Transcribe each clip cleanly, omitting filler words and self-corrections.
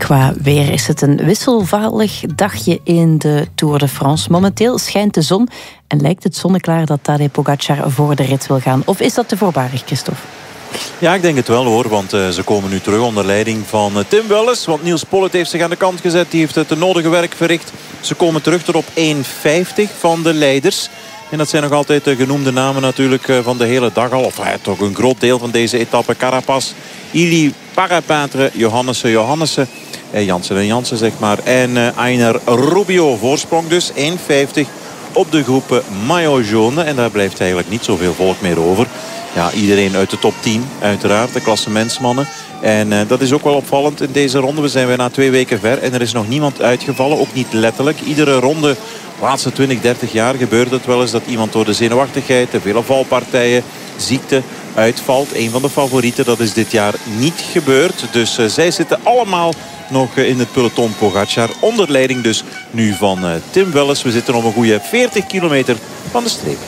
Qua weer is het een wisselvallig dagje in de Tour de France. Momenteel schijnt de zon en lijkt het zonneklaar dat Tadej Pogacar voor de rit wil gaan. Of is dat te voorbarig, Christophe? Ja, ik denk het wel hoor, want ze komen nu terug onder leiding van Tim Welles. Want Niels Pollitt heeft zich aan de kant gezet, die heeft het nodige werk verricht. Ze komen terug tot op 1,50 van de leiders. En dat zijn nog altijd de genoemde namen natuurlijk van de hele dag al. Of toch een groot deel van deze etappe. Carapaz, Ili, Parapatre, Johannessen, Jansen en Jansen zeg maar. En Einer Rubio, voorsprong dus 1,50 op de groep Maillot Jaune. En daar blijft eigenlijk niet zoveel volk meer over. Ja, iedereen uit de top 10 uiteraard, de klassementsmannen. En dat is ook wel opvallend in deze ronde. We zijn weer na 2 weken ver en er is nog niemand uitgevallen. Ook niet letterlijk. Iedere ronde, de laatste 20, 30 jaar gebeurt het wel eens dat iemand door de zenuwachtigheid, de vele valpartijen, ziekte uitvalt. Een van de favorieten, dat is dit jaar niet gebeurd. Dus zij zitten allemaal nog in het peloton Pogacar. Onder leiding dus nu van Tim Welles. We zitten op een goede 40 kilometer van de streep.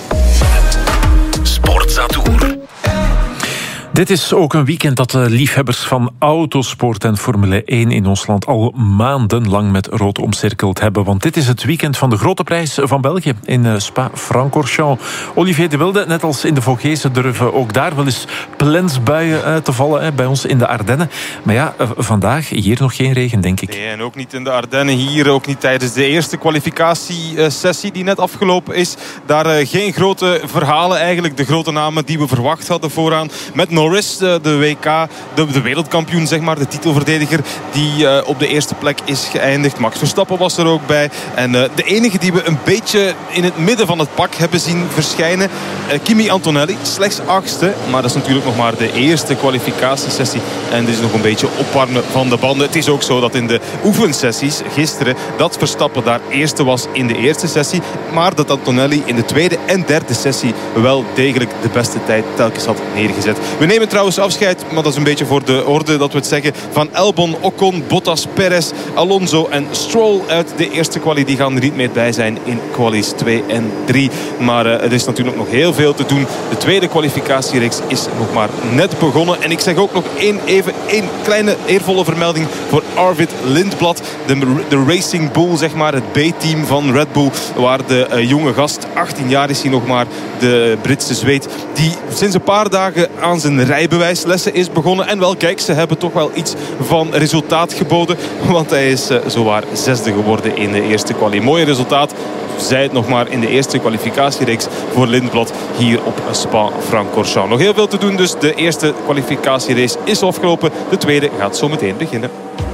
Sportza-tour. Dit is ook een weekend dat de liefhebbers van autosport en Formule 1 in ons land al maandenlang met rood omcirkeld hebben. Want dit is het weekend van de Grote Prijs van België in Spa-Francorchamps. Olivier de Wilde, net als in de Vogezen, durven ook daar wel eens plensbuien uit te vallen bij ons in de Ardennen. Maar ja, vandaag hier nog geen regen, denk ik. Nee, en ook niet in de Ardennen hier, ook niet tijdens de eerste kwalificatiesessie die net afgelopen is. Daar geen grote verhalen eigenlijk. De grote namen die we verwacht hadden vooraan. Met Norris, de WK, de wereldkampioen, zeg maar, de titelverdediger, die op de eerste plek is geëindigd. Max Verstappen was er ook bij. En de enige die we een beetje in het midden van het pak hebben zien verschijnen, Kimi Antonelli, slechts 8e. Maar dat is natuurlijk nog maar de eerste kwalificatiesessie. En dit is nog een beetje opwarmen van de banden. Het is ook zo dat in de oefensessies gisteren dat Verstappen daar eerste was in de eerste sessie. Maar dat Antonelli in de tweede en derde sessie wel degelijk de beste tijd telkens had neergezet. We nemen trouwens afscheid, maar dat is een beetje voor de orde dat we het zeggen, van Albon, Ocon, Bottas, Perez, Alonso en Stroll uit de eerste quali. Die gaan er niet meer bij zijn in qualis 2 en 3. Maar er is natuurlijk nog heel veel te doen. De tweede kwalificatiereeks is nog maar net begonnen. En ik zeg ook nog één kleine eervolle vermelding voor Arvid Lindblad. De Racing Bull, zeg maar, het B-team van Red Bull. Waar de jonge gast, 18 jaar is hij nog maar, de Britse Zweed, die sinds een paar dagen aan zijn rijbewijslessen is begonnen. En wel, kijk, ze hebben toch wel iets van resultaat geboden. Want hij is zowaar 6e geworden in de eerste kwalie. Mooi resultaat, zij het nog maar, in de eerste kwalificatiereeks voor Lindblad hier op Spa-Francorchamps. Nog heel veel te doen, dus de eerste kwalificatierace is afgelopen. De tweede gaat zo meteen beginnen.